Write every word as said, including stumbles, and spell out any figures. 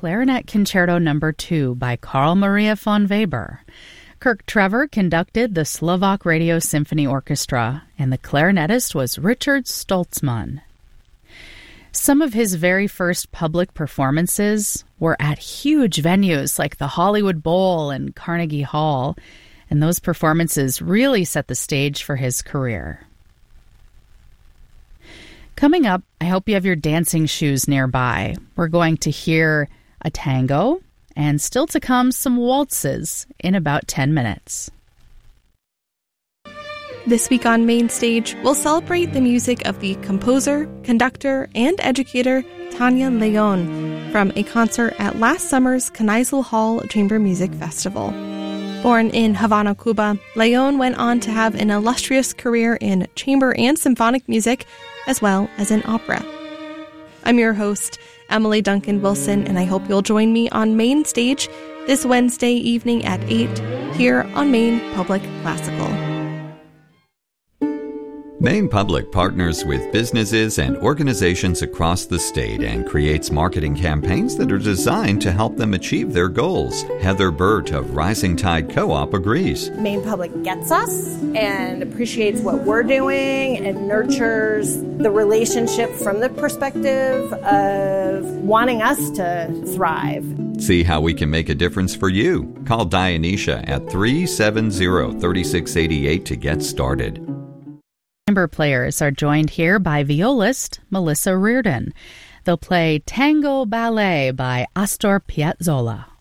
Clarinet Concerto Number two by Carl Maria von Weber. Kirk Trevor conducted the Slovak Radio Symphony Orchestra, and the clarinetist was Richard Stoltzman. Some of his very first public performances were at huge venues like the Hollywood Bowl and Carnegie Hall, and those performances really set the stage for his career. Coming up, I hope you have your dancing shoes nearby. We're going to hear a tango, and still to come, some waltzes in about ten minutes. This week on Main Stage, we'll celebrate the music of the composer, conductor, and educator Tania León from a concert at last summer's Kneisel Hall Chamber Music Festival. Born in Havana, Cuba, León went on to have an illustrious career in chamber and symphonic music, as well as in opera. I'm your host, Emily Duncan Wilson, and I hope you'll join me on Main Stage this Wednesday evening at eight here on Maine Public Classical. Maine Public partners with businesses and organizations across the state and creates marketing campaigns that are designed to help them achieve their goals. Heather Burt of Rising Tide Co-op agrees. Maine Public gets us and appreciates what we're doing and nurtures the relationship from the perspective of wanting us to thrive. See how we can make a difference for you. Call Dionysia at three seven zero, three six eight eight to get started. Chamber players are joined here by violist Melissa Reardon. They'll play Tango Ballet by Astor Piazzolla.